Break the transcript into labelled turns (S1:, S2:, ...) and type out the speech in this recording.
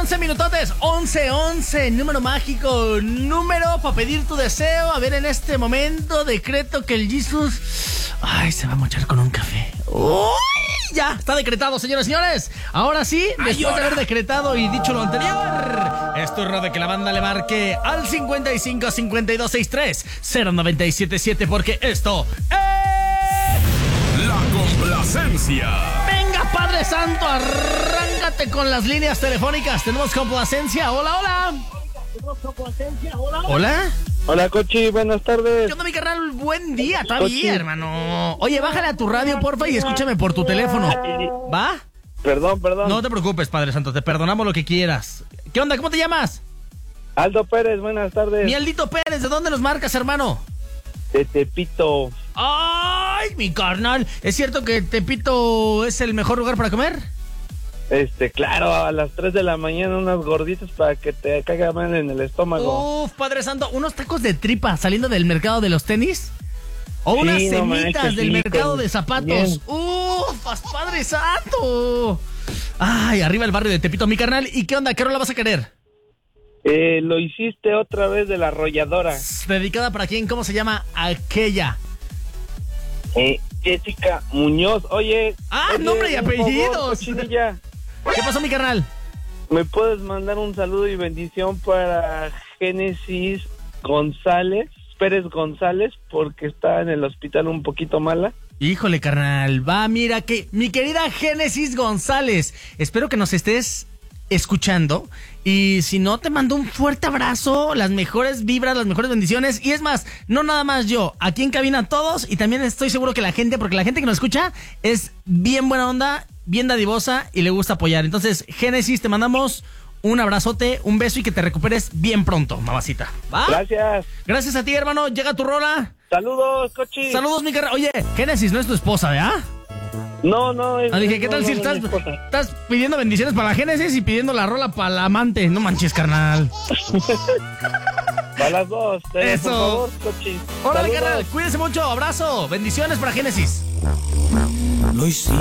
S1: 11 minutotes, 11, número mágico, número para pedir tu deseo. A ver, en este momento decreto que el Jesus, se va a mochar con un café. ¡Uy! Ya, está decretado, señores y señores. Ahora sí, después de haber decretado y dicho lo anterior, es turno de que la banda le marque al 55 52 63 0977, porque esto es
S2: La Complacencia.
S1: Venga, Padre Santo, arráncate con las líneas telefónicas. Tenemos complacencia. Hola. Hola.
S3: Hola, Cochi, buenas tardes.
S1: ¿Qué onda, mi carnal? Buen día, todavía, hermano. Oye, bájale a tu radio, porfa, y escúchame por tu teléfono. ¿Va?
S3: Perdón.
S1: No te preocupes, Padre Santo, te perdonamos lo que quieras. ¿Qué onda? ¿Cómo te llamas?
S3: Aldo Pérez, buenas tardes.
S1: Mi Aldito Pérez, ¿de dónde nos marcas, hermano?
S3: De Tepito.
S1: ¡Ay, mi carnal! ¿Es cierto que Tepito es el mejor lugar para comer?
S3: Claro, a las 3 de la mañana unas gorditas para que te caiga mal en el estómago.
S1: Uf, Padre Santo, unos tacos de tripa saliendo del mercado de los tenis. O unas
S3: Sí, no
S1: semitas
S3: manches,
S1: del
S3: sí,
S1: mercado de zapatos.
S3: bien.
S1: ¡Uf, Padre Santo! Ay, arriba el barrio de Tepito, mi carnal. ¿Y qué onda? ¿Qué rola vas a querer?
S3: Lo hiciste otra vez de la arrolladora.
S1: ¿Dedicada para quién? ¿Cómo se llama aquella?
S3: Jessica Muñoz. Oye,
S1: nombre y
S3: un favor,
S1: apellidos.
S3: Cochinilla.
S1: ¿Qué pasó, mi carnal?
S3: ¿Me puedes mandar un saludo y bendición para Génesis Pérez González, porque está en el hospital un poquito mala?
S1: Híjole, carnal. Va, mira que mi querida Génesis González, espero que nos estés escuchando, y si no, te mando un fuerte abrazo, las mejores vibras, las mejores bendiciones. Y es más, no nada más yo, aquí en cabina todos, y también estoy seguro que la gente, porque la gente que nos escucha es bien buena onda, bien dadivosa y le gusta apoyar. Entonces, Génesis, te mandamos un abrazote, un beso, y que te recuperes bien pronto, mamacita. ¿Va?
S3: Gracias.
S1: Gracias a ti, hermano. Llega tu rola.
S3: Saludos, Cochi.
S1: Saludos, mi carnal. Oye, Génesis no es tu esposa, ¿verdad?
S3: No.
S1: Dije, ¿qué tal si estás pidiendo bendiciones para la Génesis y pidiendo la rola para la amante? No manches, carnal.
S3: Para las dos.
S1: Eso.
S3: Por favor, Cochi.
S1: Órale,
S3: Saludos.
S1: carnal. Cuídense mucho. Abrazo. Bendiciones para Génesis.
S4: Lo hiciste